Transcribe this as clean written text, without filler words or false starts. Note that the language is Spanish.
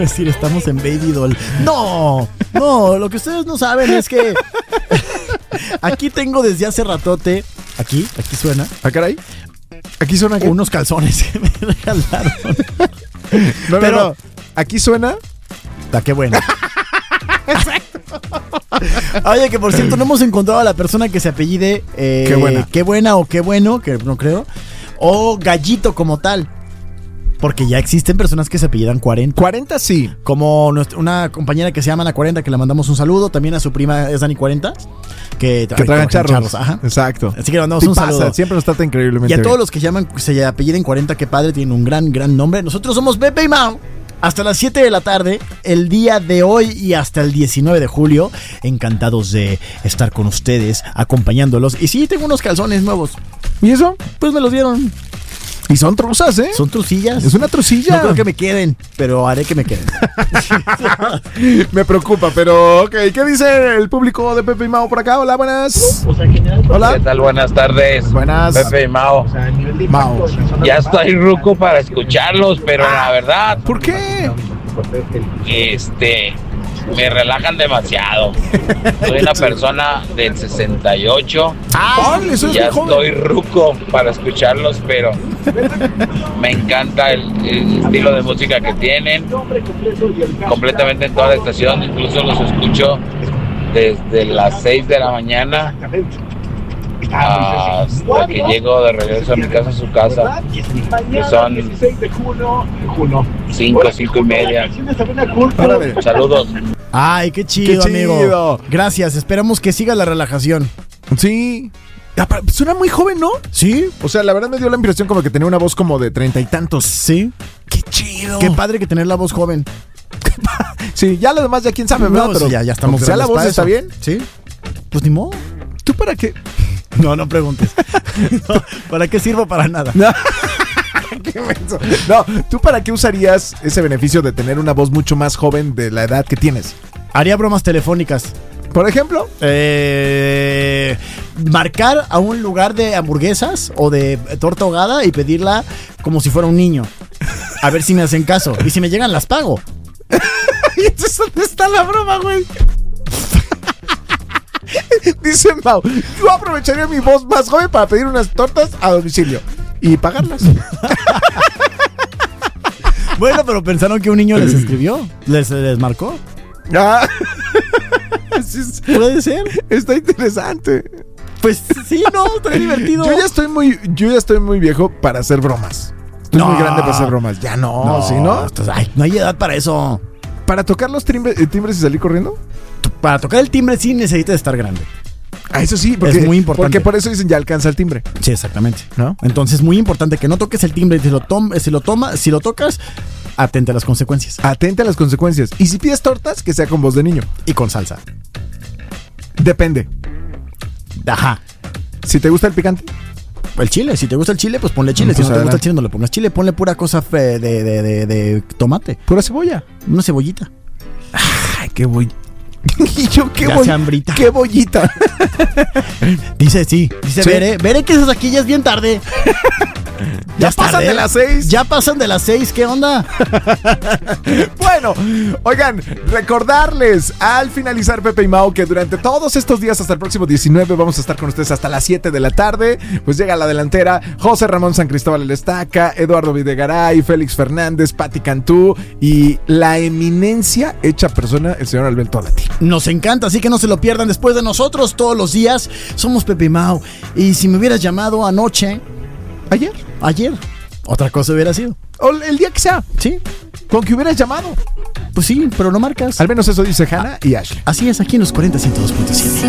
decir, estamos en Baby Doll. No, lo que ustedes no saben es que aquí tengo desde hace ratote. Aquí suena. ¿Ah, caray? Aquí suena unos calzones que me regalaron. No. Aquí suena. Qué bueno. Exacto. Oye, que por cierto, no hemos encontrado a la persona que se apellide Qué buena. Qué buena o qué bueno, que no creo. O Gallito como tal. Porque ya existen personas que se apellidan 40. 40 sí. Como una compañera que se llama Ana 40, que le mandamos un saludo. También a su prima es Dani 40. Que tragan charros. Ajá. Exacto. Así que le mandamos un saludo. Siempre nos trata increíblemente Y a bien. todos los que se apelliden 40, qué padre, tienen un gran nombre. Nosotros somos Pepe y Mau. Hasta las 7 de la tarde, el día de hoy y hasta el 19 de julio. Encantados de estar con ustedes, acompañándolos. Y sí, tengo unos calzones nuevos. ¿Y eso? Pues me los dieron. Y son truzas, ¿eh? Son trucillas. Es una trucilla. No creo que me queden, pero haré que me queden. Me preocupa, pero ok. ¿Qué dice el público de Pepe y Mau por acá? Hola, buenas. Hola. ¿Qué tal? Buenas tardes. Buenas. Pepe y Mao. Mau. Ya estoy ruco para escucharlos, pero la verdad, ¿Por qué? me relajan demasiado. Soy una persona del 68. Eso es Ya muy joven. estoy ruco para escucharlos, pero me encanta el estilo de música que tienen. Completamente en toda la estación, incluso los escucho desde las 6 de la mañana hasta que llego de regreso a mi casa, a su casa, que son 5:30. Órale. Saludos. Ay, qué chido, Qué chido. amigo. Gracias, esperamos que siga la relajación. Sí. Suena muy joven, ¿no? ¿Sí? O sea, la verdad me dio la impresión como que tenía una voz como de 30 y tantos. Sí. ¡Qué chido! Qué padre que tener la voz joven. Sí, ya lo demás ya quién sabe, ¿verdad? No, Pero ya estamos aunque sea la grandes voz para está eso. bien. Sí. Pues ni modo. ¿Tú para qué? No preguntes. No, ¿para qué sirvo? Para nada. No. Qué menso. No, ¿tú para qué usarías ese beneficio de tener una voz mucho más joven de la edad que tienes? Haría bromas telefónicas. Por ejemplo, Marcar a un lugar de hamburguesas o de torta ahogada y pedirla como si fuera un niño. A ver si me hacen caso. Y si me llegan, las pago. ¿y entonces dónde está la broma, güey? Dice Mau, yo aprovecharía mi voz más joven para pedir unas tortas a domicilio y pagarlas. Bueno, pero pensaron que un niño les escribió. ¿Les marcó? Ah. Puede ser. Está interesante. Pues sí, no, está divertido. Yo ya estoy muy viejo para hacer bromas. Estoy muy grande para hacer bromas. Ya no, ¿sí, no? Ay, no hay edad para eso. ¿Para tocar los timbres y salir corriendo? Para tocar el timbre sí necesitas estar grande. Ah, eso sí, porque, es muy importante. Porque por eso dicen ya alcanza el timbre. Sí, exactamente. ¿No? Entonces, muy importante que no toques el timbre. Si lo tocas, atente a las consecuencias. Atente a las consecuencias. Y si pides tortas, que sea con voz de niño. Y con salsa. Depende. Ajá. Si te gusta el picante. El chile, si te gusta el chile, pues ponle chile. Si Pues no te adelante. gusta el chile, no le pongas chile. Ponle pura cosa de tomate. Pura cebolla. Una cebollita. Ay, qué voy. Y yo, qué Ya voy. se hambrita. Qué bollita. Dice, sí. Dice, Sí. Veré que esas aquí ya es bien tarde. Ya es pasan tarde. de las 6. Ya pasan de las 6, ¿qué onda? Bueno, oigan, recordarles al finalizar Pepe y Mau que durante todos estos días hasta el próximo 19 vamos a estar con ustedes hasta las 7 de la tarde. Pues llega a la delantera José Ramón San Cristóbal el Estaca, Eduardo Videgaray, Félix Fernández, Pati Cantú y la eminencia hecha persona, el señor Alberto Lati. Nos encanta, así que no se lo pierdan después de nosotros todos los días. Somos Pepe y Mau. Y si me hubieras llamado anoche, ayer, otra cosa hubiera sido. O el día que sea, Sí, con que hubieras llamado. pues sí, pero no marcas. Al menos eso dice Hannah y Ashley. Así es, aquí en los 40 102.7.